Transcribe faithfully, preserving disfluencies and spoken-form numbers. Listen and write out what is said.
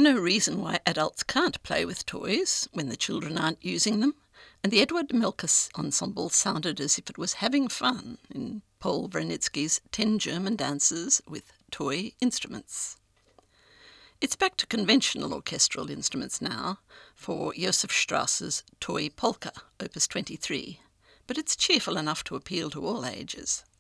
No reason why adults can't play with toys when the children aren't using them, and the Edward Milkis Ensemble sounded as if it was having fun in Paul Wranitzky's Ten German Dances with Toy Instruments. It's back to conventional orchestral instruments now for Josef Strauss's Toy Polka, opus twenty-three, but it's cheerful enough to appeal to all ages.